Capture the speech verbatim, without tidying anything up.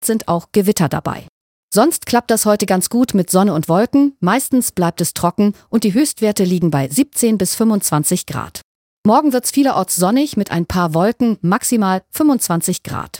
sind auch Gewitter dabei. Sonst klappt das heute ganz gut mit Sonne und Wolken, meistens bleibt es trocken und die Höchstwerte liegen bei siebzehn bis fünfundzwanzig Grad. Morgen wird's vielerorts sonnig mit ein paar Wolken, maximal fünfundzwanzig Grad.